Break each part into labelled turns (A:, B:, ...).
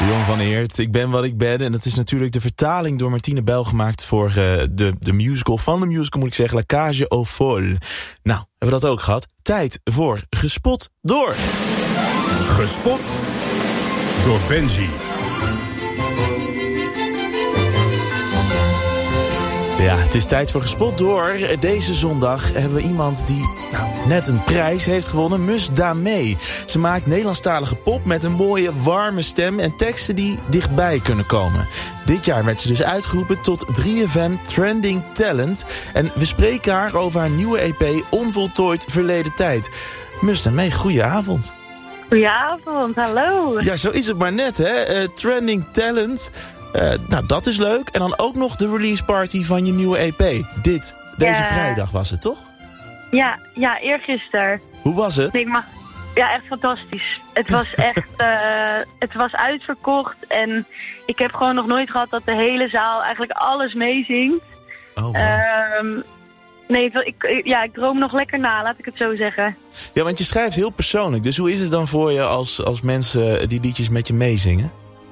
A: Dion van Eert, Ik ben wat ik ben. En dat is natuurlijk de vertaling door Martine Bijl gemaakt voor de musical van de musical, moet ik zeggen, La Cage aux Folles. Nou, hebben we dat ook gehad. Tijd voor Gespot Door.
B: Gespot door Benji.
A: Ja, het is tijd voor Gespot Door. Deze zondag hebben we iemand die net een prijs heeft gewonnen. Mus Damee. Ze maakt Nederlandstalige pop met een mooie, warme stem en teksten die dichtbij kunnen komen. Dit jaar werd ze dus uitgeroepen tot 3FM Trending Talent. En we spreken haar over haar nieuwe EP Onvoltooid Verleden Tijd. Mus Damee, goedenavond.
C: Goedenavond, hallo.
A: Ja, zo is het maar net, hè. Trending Talent. Dat is leuk. En dan ook nog de release party van je nieuwe EP. Deze vrijdag was het, toch?
C: Ja, eergisteren.
A: Hoe was het?
C: Ja, echt fantastisch. Het was echt, het was uitverkocht en ik heb gewoon nog nooit gehad dat de hele zaal eigenlijk alles meezingt.
A: Oh,
C: ik droom nog lekker na, laat ik het zo zeggen.
A: Ja, want je schrijft heel persoonlijk. Dus hoe is het dan voor je als mensen die liedjes met je meezingen?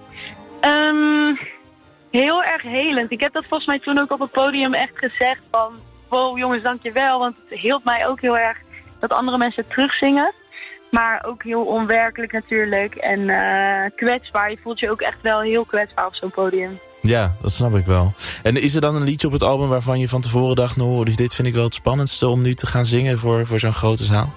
C: Heel erg helend. Ik heb dat volgens mij toen ook op het podium echt gezegd van, wow jongens, dankjewel. Want het hielp mij ook heel erg dat andere mensen het terugzingen. Maar ook heel onwerkelijk natuurlijk. En kwetsbaar. Je voelt je ook echt wel heel kwetsbaar op zo'n podium. Ja,
A: dat snap ik wel. En is er dan een liedje op het album waarvan je van tevoren dacht, nou, dit vind ik wel het spannendste om nu te gaan zingen voor zo'n grote zaal?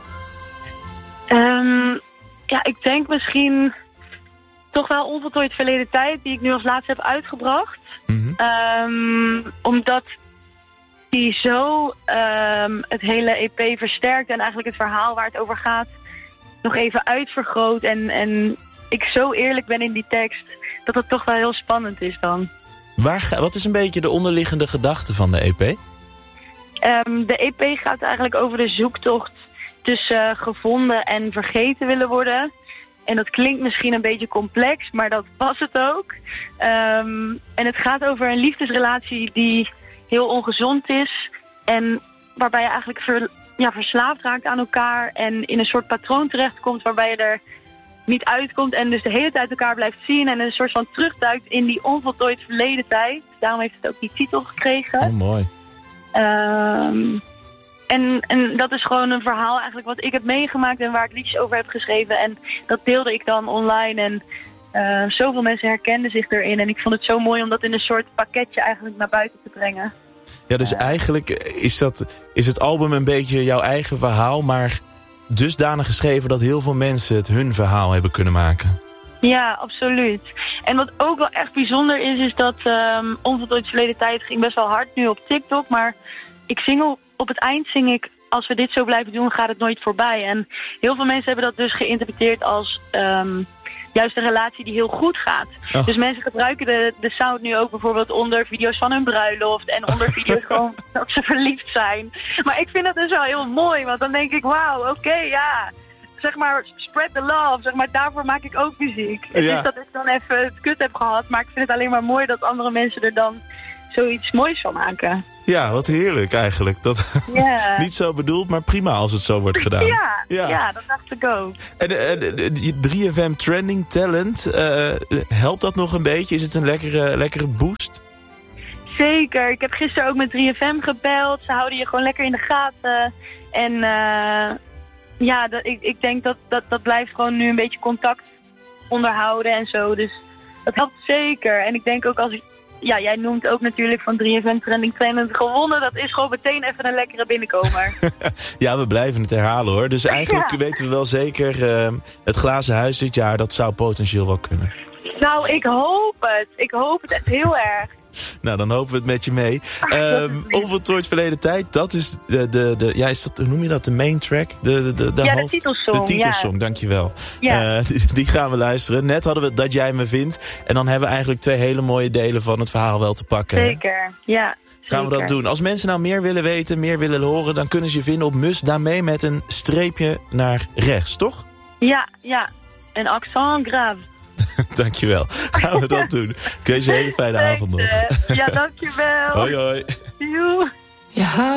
C: Ik denk misschien toch wel Onvoltooid Verleden Tijd, die ik nu als laatste heb uitgebracht. Mm-hmm. Omdat die zo het hele EP versterkt en eigenlijk het verhaal waar het over gaat nog even uitvergroot. En ik zo eerlijk ben in die tekst dat het toch wel heel spannend is dan.
A: Wat is een beetje de onderliggende gedachte van de EP?
C: De EP gaat eigenlijk over de zoektocht tussen gevonden en vergeten willen worden. En dat klinkt misschien een beetje complex, maar dat was het ook. En het gaat over een liefdesrelatie die heel ongezond is. En waarbij je eigenlijk verslaafd raakt aan elkaar. En in een soort patroon terechtkomt waarbij je er niet uitkomt. En dus de hele tijd elkaar blijft zien. En een soort van terugduikt in die onvoltooid verleden tijd. Daarom heeft het ook die titel gekregen.
A: Oh, mooi.
C: En dat is gewoon een verhaal eigenlijk wat ik heb meegemaakt en waar ik liedjes over heb geschreven. En dat deelde ik dan online en zoveel mensen herkenden zich erin. En ik vond het zo mooi om dat in een soort pakketje eigenlijk naar buiten te brengen.
A: Ja, dus eigenlijk is het album een beetje jouw eigen verhaal, maar dusdanig geschreven dat heel veel mensen het hun verhaal hebben kunnen maken.
C: Ja, absoluut. En wat ook wel echt bijzonder is dat Onvoltooid Verleden Tijd ging best wel hard nu op TikTok. Maar op het eind zing ik, als we dit zo blijven doen, gaat het nooit voorbij. En heel veel mensen hebben dat dus geïnterpreteerd als juist een relatie die heel goed gaat. Oh. Dus mensen gebruiken de sound nu ook bijvoorbeeld onder video's van hun bruiloft en onder video's gewoon dat ze verliefd zijn. Maar ik vind dat dus wel heel mooi, want dan denk ik, wauw, oké, ja. Zeg maar, spread the love. Zeg maar, daarvoor maak ik ook muziek. Het is dat ik dan even het kut heb gehad, maar ik vind het alleen maar mooi dat andere mensen er dan zoiets moois van maken.
A: Ja, wat heerlijk eigenlijk. Dat niet zo bedoeld, maar prima als het zo wordt gedaan.
C: Ja, dat dacht ik ook.
A: En 3FM Trending Talent, helpt dat nog een beetje? Is het een lekkere boost?
C: Zeker. Ik heb gisteren ook met 3FM gebeld. Ze houden je gewoon lekker in de gaten. En ik denk dat blijft gewoon nu een beetje contact onderhouden en zo. Dus dat helpt zeker. En ik denk ook als jij noemt ook natuurlijk van 3FM Trending Talent gewonnen. Dat is gewoon meteen even een lekkere binnenkomer.
A: Ja, we blijven het herhalen hoor. Dus eigenlijk weten we wel zeker, het glazen huis dit jaar, dat zou potentieel wel kunnen.
C: Nou, ik hoop het. Ik hoop het echt heel erg.
A: Nou, dan hopen we het met je mee. Onvoltooid Verleden Tijd, dat is hoe noem je dat? De main track? De
C: titelsong.
A: De titelsong, dankjewel. Ja. Die gaan we luisteren. Net hadden we Dat Jij Me Vindt. En dan hebben we eigenlijk 2 hele mooie delen van het verhaal wel te pakken.
C: Zeker, ja.
A: Gaan we dat doen. Als mensen nou meer willen weten, meer willen horen, dan kunnen ze je vinden op Mus Damee met een streepje naar rechts, toch?
C: Ja. Een accent grave.
A: Dankjewel. Gaan we dat doen. Ik wens je een hele fijne avond nog.
C: Ja, dankjewel.
A: Hoi.
C: Joe.